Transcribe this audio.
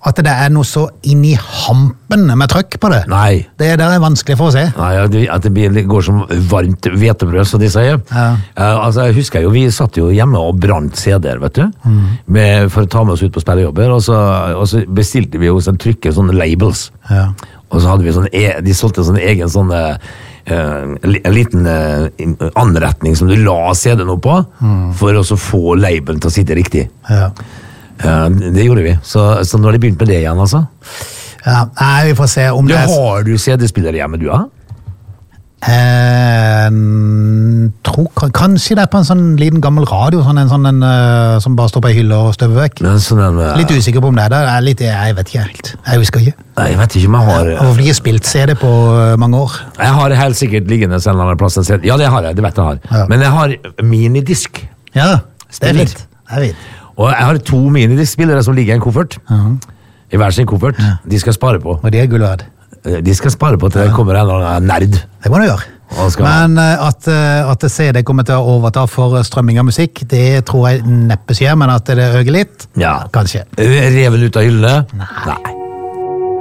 at det noe så inn i hampen med trøkk på det. Nei. Det der vanskelig for å se. Nei, at det går som varmt hvetebrød, så de sier. Ja. Altså, jeg husker jo, vi satt jo hjemme og brant CD-er, vet du, for å ta med oss ut på spillejobber, og så bestilte vi hos en trykker sånne labels. Ja. Og så hadde vi de solgte sånn egen sånn en liten anretning som du la CD-en opp på, for å så få labelen til å sitte riktig. Ja. Det gjorde vi, så nå har de begynt med det igjen, altså. Ja, nei, vi får se om det Har du CD-spillere hjemme, du, ja? Tror kanskje det på en sånn liten gammel radio, som bare står på en hylle og støver vekk. Litt usikker på om det jeg vet ikke helt. Jeg husker ikke. Nei, jeg vet ikke om jeg har... Jeg har ikke spilt CD på mange år. Jeg har helt sikkert liggende en eller annen plass. Ja, det har jeg, det vet jeg har. Ja. Men jeg har minidisk. Ja, det fint. Det fint. Og jeg har 2 minidisk-spillere som ligger i en koffert. I hver sin koffert. De skal spare på. Og de gull verdt. De skal spare på til det kommer en eller annen nerd. Det må du gjøre. Men at CD kommer til å overta for strømming av musikk, det tror jeg neppe skjer, men at det øker litt, Ja. kanskje. Reven ut av hyllene? Nei.